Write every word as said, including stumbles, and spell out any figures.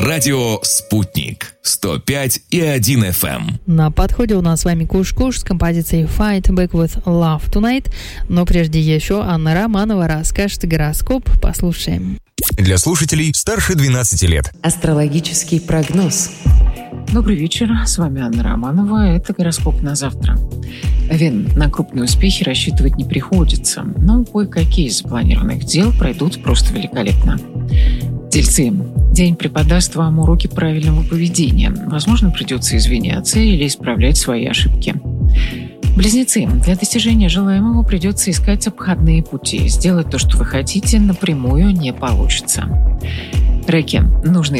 Радио «Спутник» сто пять и один эф эм. На подходе у нас с вами Куш-Куш с композицией Fight Back with Love Tonight. Но прежде еще Анна Романова расскажет гороскоп. Послушаем. Для слушателей старше двенадцати лет. Астрологический прогноз. Добрый вечер, с вами Анна Романова. Это гороскоп на завтра. Овен, на крупные успехи рассчитывать не приходится, но кое-какие из запланированных дел пройдут просто великолепно. Тельцы. День преподаст вам уроки правильного поведения. Возможно, придется извиняться или исправлять свои ошибки. Близнецы. Для достижения желаемого придется искать обходные пути. Сделать то, что вы хотите, напрямую не получится. Раки. Нужно